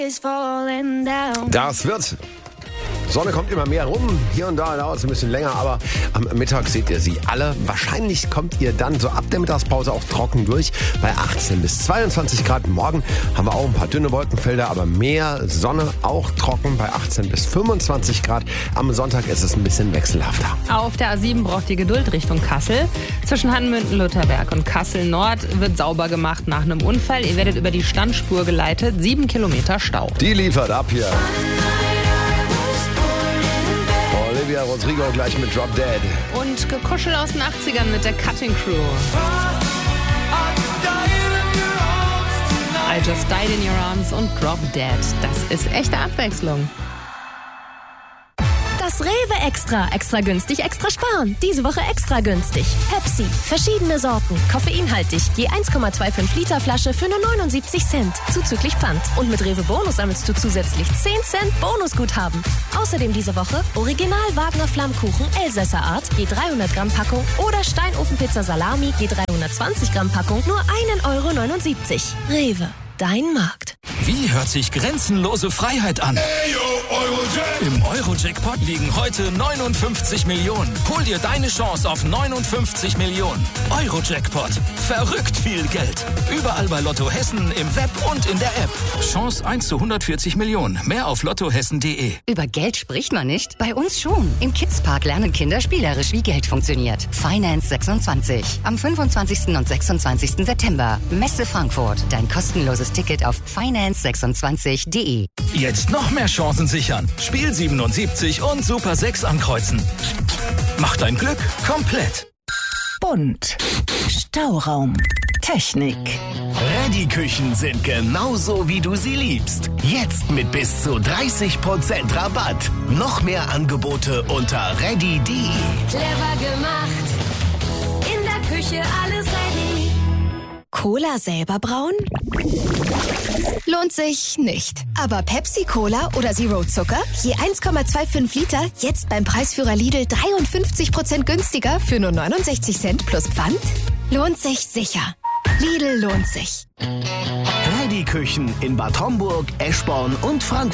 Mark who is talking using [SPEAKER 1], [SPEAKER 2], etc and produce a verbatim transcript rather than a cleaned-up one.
[SPEAKER 1] Das wird. Sonne kommt immer mehr rum. Hier und da dauert es ein bisschen länger, aber am Mittag seht ihr sie alle. Wahrscheinlich kommt ihr dann so ab der Mittagspause auch trocken durch bei achtzehn bis zweiundzwanzig Grad. Morgen haben wir auch ein paar dünne Wolkenfelder, aber mehr Sonne, auch trocken bei achtzehn bis fünfundzwanzig Grad. Am Sonntag ist es ein bisschen wechselhafter.
[SPEAKER 2] Auf der A sieben braucht ihr Geduld Richtung Kassel. Zwischen Hanmünden, Lutherberg und Kassel Nord wird sauber gemacht nach einem Unfall. Ihr werdet über die Standspur geleitet. Sieben Kilometer Stau.
[SPEAKER 1] Die liefert ab hier. Olivia Rodrigo gleich mit Drop Dead.
[SPEAKER 2] Und gekuschelt aus den achtzigern mit der Cutting Crew. I Just Died in Your Arms und Drop Dead. Das ist echte Abwechslung.
[SPEAKER 3] Das Rewe Extra. Extra günstig, extra sparen. Diese Woche extra günstig. Pepsi. Verschiedene Sorten. Koffeinhaltig. Je eins Komma fünfundzwanzig Liter Flasche für nur neunundsiebzig Cent. Zuzüglich Pfand. Und mit Rewe Bonus sammelst du zusätzlich zehn Cent Bonusguthaben. Außerdem diese Woche Original Wagner Flammkuchen Elsässer Art. Je dreihundert Gramm Packung. Oder Steinofenpizza Salami. Je dreihundertzwanzig Gramm Packung. Nur ein Euro neunundsiebzig. Rewe. Dein Markt.
[SPEAKER 4] Wie hört sich grenzenlose Freiheit an? Im Euro-Jackpot liegen heute neunundfünfzig Millionen. Hol dir deine Chance auf neunundfünfzig Millionen. Euro-Jackpot. Verrückt viel Geld. Überall bei Lotto Hessen, im Web und in der App. Chance eins zu hundertvierzig Millionen. Mehr auf lottohessen punkt de.
[SPEAKER 5] Über Geld spricht man nicht? Bei uns schon. Im Kidspark lernen Kinder spielerisch, wie Geld funktioniert. Finance sechsundzwanzig. Am fünfundzwanzigsten und sechsundzwanzigsten September. Messe Frankfurt. Dein kostenloses Ticket auf finance sechsundzwanzig punkt de.
[SPEAKER 4] Jetzt noch mehr Chancen sichern. Spiel siebenundsiebzig und Super sechs ankreuzen. Mach dein Glück komplett.
[SPEAKER 6] Bunt. Stauraum. Technik.
[SPEAKER 7] Reddy-Küchen sind genauso, wie du sie liebst. Jetzt mit bis zu dreißig Prozent Rabatt. Noch mehr Angebote unter reddy punkt de.
[SPEAKER 3] Clever gemacht. In der Küche alles ready. Cola selber brauen?
[SPEAKER 8] Lohnt sich nicht. Aber Pepsi-Cola oder Zero Zucker? Je eins Komma fünfundzwanzig Liter, jetzt beim Preisführer Lidl dreiundfünfzig Prozent günstiger für nur neunundsechzig Cent plus Pfand? Lohnt sich sicher. Lidl lohnt sich.
[SPEAKER 7] Reddy-Küchen in Bad Homburg, Eschborn und Frankfurt.